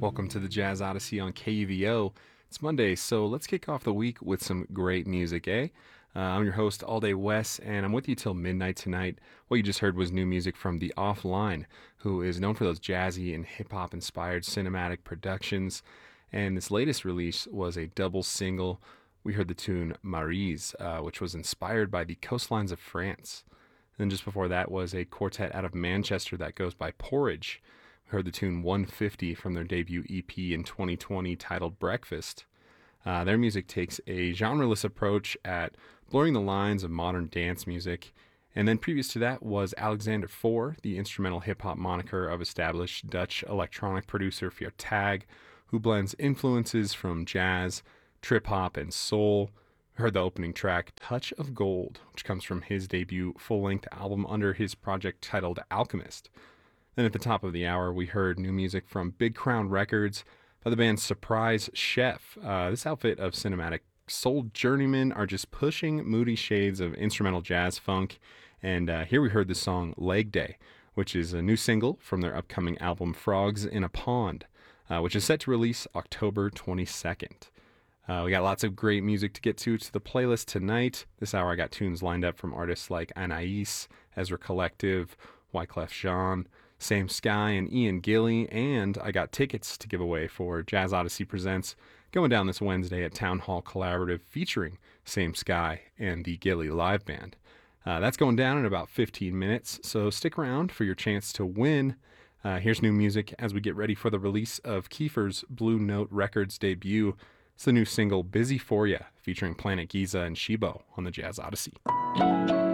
Welcome to the Jazz Odyssey on KUVO. It's Monday, so let's kick off the week with some great music, eh? I'm your host, All Day Wes, and I'm with you till midnight tonight. What you just heard was new music from The Offline, who is known for those jazzy and hip hop inspired cinematic productions. And this latest release was a double single. We heard the tune Marise, which was inspired by the coastlines of France. Then just before that was a quartet out of Manchester that goes by Porridge. We heard the tune 150 from their debut EP in 2020 titled Breakfast. Their music takes a genreless approach at blurring the lines of modern dance music. And then previous to that was Alexander Four, the instrumental hip hop moniker of established Dutch electronic producer Fjord Tag, who blends influences from jazz, trip hop, and soul. We heard the opening track, Touch of Gold, which comes from his debut full length album under his project titled Alchemist. Then at the top of the hour, we heard new music from Big Crown Records by the band Surprise Chef. This outfit of cinematic soul journeymen are just pushing moody shades of instrumental jazz funk. And here we heard the song Leg Day, which is a new single from their upcoming album Frogs in a Pond, which is set to release October 22nd. We got lots of great music to get to the playlist tonight. This hour I got tunes lined up from artists like Anais, Ezra Collective, Wyclef Jean, Same Sky, and Ian Gilly, and I got tickets to give away for Jazz Odyssey Presents going down this Wednesday at Town Hall Collaborative featuring Same Sky and the Gilly Live Band. That's going down in about 15 minutes, so stick around for your chance to win. Here's new music as we get ready for the release of Kiefer's Blue Note Records debut. It's the new single Busy For Ya featuring Planet Giza and Shibo on the Jazz Odyssey.